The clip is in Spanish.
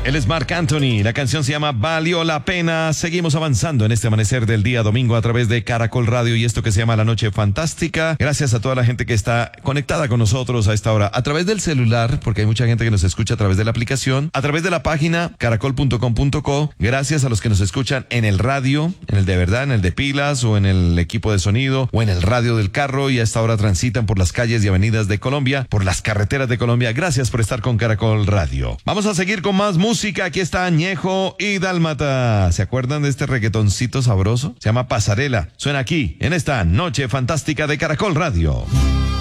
Él es Marc Anthony, la canción se llama Valió la Pena. Seguimos avanzando en este amanecer del día domingo a través de Caracol Radio y esto que se llama La Noche Fantástica. Gracias a toda la gente que está conectada con nosotros a esta hora, a través del celular, porque hay mucha gente que nos escucha a través de la aplicación, a través de la página caracol.com.co. Gracias a los que nos escuchan en el radio, en el de verdad, en el de pilas o en el equipo de sonido o en el radio del carro y a esta hora transitan por las calles y avenidas de Colombia, por las carreteras de Colombia. Gracias por estar con Caracol Radio. Vamos a seguir con más música. Aquí está Añejo y Dálmata. ¿Se acuerdan de este reggaetoncito sabroso? Se llama Pasarela. Suena aquí, en esta Noche Fantástica de Caracol Radio.